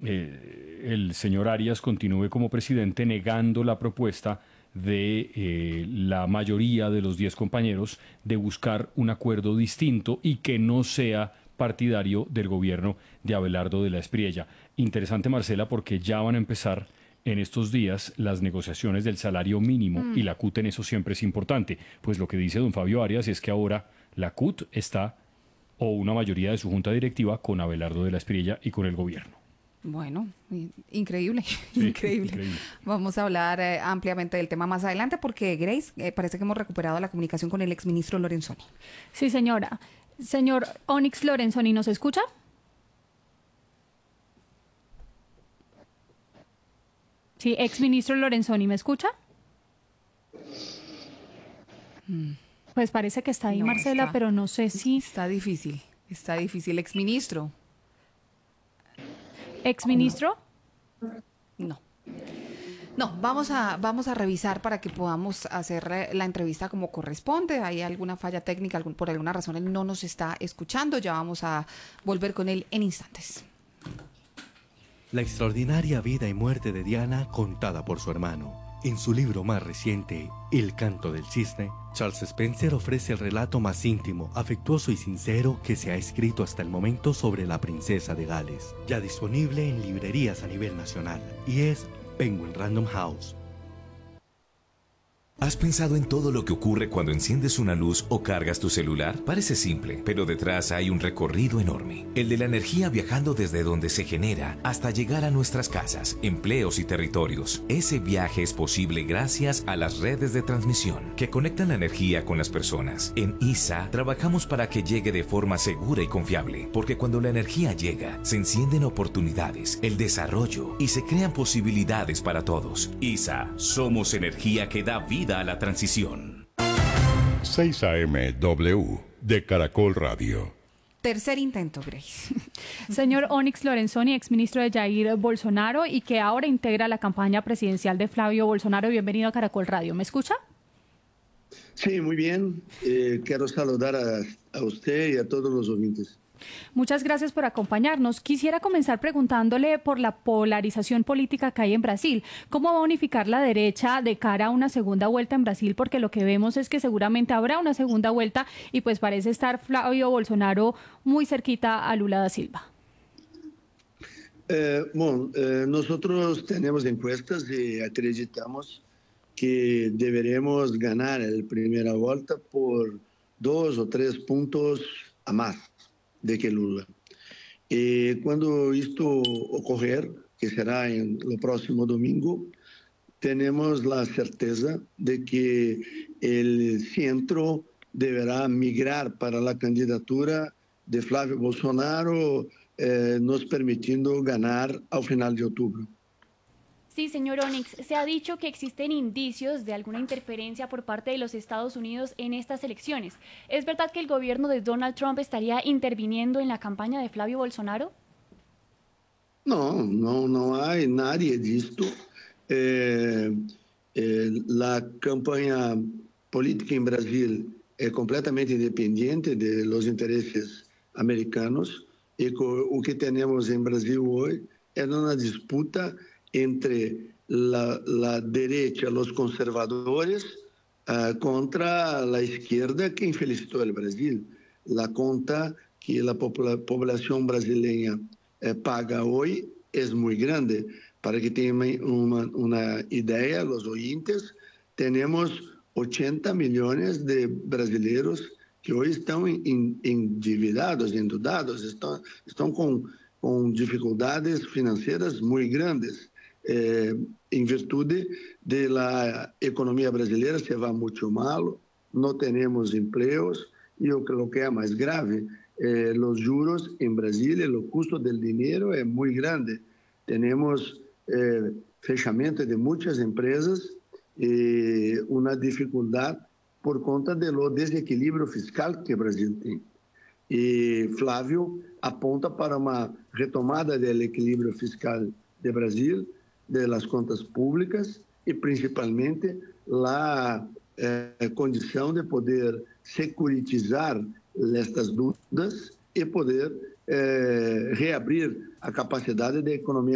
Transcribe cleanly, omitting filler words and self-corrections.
el señor Arias continúe como presidente negando la propuesta de la mayoría de los 10 compañeros de buscar un acuerdo distinto y que no sea partidario del gobierno de Abelardo de la Espriella. Interesante, Marcela, porque ya van a empezar en estos días las negociaciones del salario mínimo y la CUT en eso siempre es importante. Pues lo que dice don Fabio Arias es que ahora la CUT está, o una mayoría de su junta directiva, con Abelardo de la Espriella y con el gobierno. Bueno, increíble, Sí, increíble. increíble. Vamos a hablar ampliamente del tema más adelante porque, Grace, parece que hemos recuperado la comunicación con el exministro Lorenzoni. Sí, señora. Señor Onyx Lorenzoni, ¿nos escucha? Sí, exministro Lorenzoni, ¿me escucha? Pues parece que está ahí, No, Marcela, pero no sé si... Está difícil, exministro. ¿Exministro? No. No, vamos a revisar para que podamos hacer la entrevista como corresponde. Hay alguna falla técnica, por alguna razón él no nos está escuchando. Ya vamos a volver con él en instantes. La extraordinaria vida y muerte de Diana contada por su hermano. En su libro más reciente, El canto del cisne, Charles Spencer ofrece el relato más íntimo, afectuoso y sincero que se ha escrito hasta el momento sobre la princesa de Gales, ya disponible en librerías a nivel nacional, y es Penguin Random House. ¿Has pensado en todo lo que ocurre cuando enciendes una luz o cargas tu celular? Parece simple, pero detrás hay un recorrido enorme. El de la energía viajando desde donde se genera hasta llegar a nuestras casas, empleos y territorios. Ese viaje es posible gracias a las redes de transmisión que conectan la energía con las personas. En ISA trabajamos para que llegue de forma segura y confiable, porque cuando la energía llega, se encienden oportunidades, el desarrollo y se crean posibilidades para todos. ISA, somos energía que da vida a la transición. 6 AM W de Caracol Radio. Tercer intento, Grace. Señor Onyx Lorenzoni, exministro de Jair Bolsonaro y que ahora integra la campaña presidencial de Flavio Bolsonaro. Bienvenido a Caracol Radio. ¿Me escucha? Sí, muy bien. Quiero saludar a usted y a todos los oyentes. Muchas gracias por acompañarnos. Quisiera comenzar preguntándole por la polarización política que hay en Brasil. ¿Cómo va a unificar la derecha de cara a una segunda vuelta en Brasil? Porque lo que vemos es que seguramente habrá una segunda vuelta y pues parece estar Flavio Bolsonaro muy cerquita a Lula da Silva. Nosotros tenemos encuestas y acreditamos que deberemos ganar la primera vuelta por 2 o 3 puntos a más de que Lula. Cuando esto ocorrer, que será en el próximo domingo, tenemos la certeza de que el centro deberá migrar para la candidatura de Flavio Bolsonaro, nos permitiendo ganar al final de octubre. Sí, señor Onyx, se ha dicho que existen indicios de alguna interferencia por parte de los Estados Unidos en estas elecciones. ¿Es verdad que el gobierno de Donald Trump estaría interviniendo en la campaña de Flavio Bolsonaro? No hay nadie de esto. La campaña política en Brasil es completamente independiente de los intereses americanos y lo que tenemos en Brasil hoy es una disputa entre la derecha, los conservadores, contra la izquierda que felicitó el Brasil. La conta que la población brasileña paga hoy es muy grande. Para que tengan una idea, los oyentes, tenemos 80 millones de brasileños que hoy están endividados, endeudados, están con dificultades financieras muy grandes. En virtud de la economía brasileña se va mucho mal, no tenemos empleos y yo creo que es más grave. Los juros en Brasil, el costo del dinero es muy grande. Tenemos fechamento de muchas empresas y una dificultad por conta de lo desequilibrio fiscal que Brasil tiene. Y Flávio aponta para uma retomada do equilíbrio fiscal de Brasil, das contas públicas e principalmente a condição de poder securitizar estas dúvidas e poder reabrir a capacidade da economia